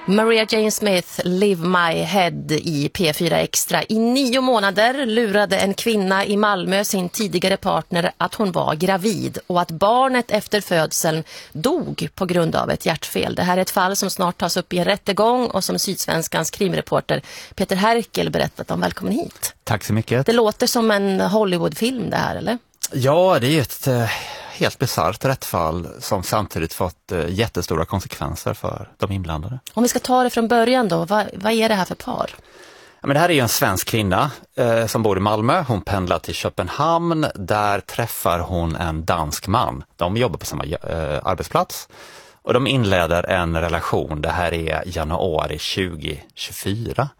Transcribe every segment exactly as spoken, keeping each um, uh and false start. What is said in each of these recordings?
Maria Jane Smith, Live My Head i P fyra Extra. I nio månader lurade en kvinna i Malmö sin tidigare partner att hon var gravid och att barnet efter födseln dog på grund av ett hjärtfel. Det här är ett fall som snart tas upp i en rättegång och som Sydsvenskans krimreporter Peter Herkel berättat om. Välkommen hit. Tack så mycket. Det låter som en Hollywoodfilm det här, eller? Ja, det är ju ett eh, helt bisarrt rättsfall som samtidigt fått eh, jättestora konsekvenser för de inblandade. Om vi ska ta det från början då, vad, vad är det här för par? Ja, men det här är ju en svensk kvinna eh, som bor i Malmö. Hon pendlar till Köpenhamn. Där träffar hon en dansk man. De jobbar på samma eh, arbetsplats. Och de inleder en relation. Det här är januari tjugo tjugofyra.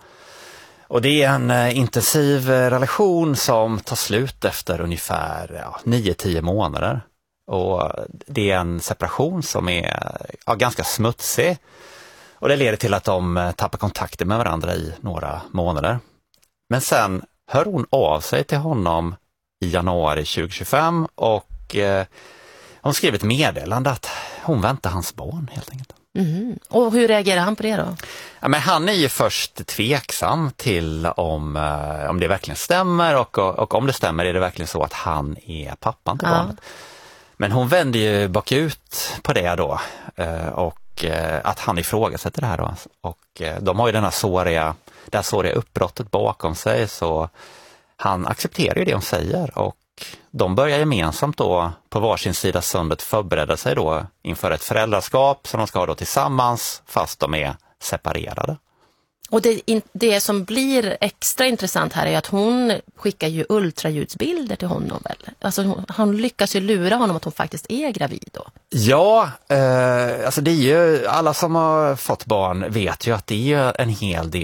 Och det är en eh, intensiv eh, relation som tar slut efter ungefär ja, nio till tio månader. Och det är en separation som är ja, ganska smutsig. Och det leder till att de eh, tappar kontakten med varandra i några månader. Men sen hör hon av sig till honom i januari tjugo tjugofem och eh, hon skriver ett meddelande att hon väntar hans barn helt enkelt. Mm. Och hur reagerar han på det då? Ja, men han är ju först tveksam till om, eh, om det verkligen stämmer och, och, och om det stämmer är det verkligen så att han är pappan till ja. barnet. Men hon vänder ju bakut på det då eh, och eh, att han ifrågasätter det här då. Och eh, de har ju den här såriga, det här såriga uppbrottet bakom sig så han accepterar ju det hon säger och de börjar gemensamt då på varsin sida sundet förbereda sig då inför ett föräldraskap som de ska ha då tillsammans fast de är separerade. Och det, det som blir extra intressant här är att hon skickar ju ultraljudsbilder till honom. Eller? Alltså hon, han lyckas ju lura honom att hon faktiskt är gravid då. Ja, eh, alltså det är ju alla som har fått barn vet ju att det är en hel del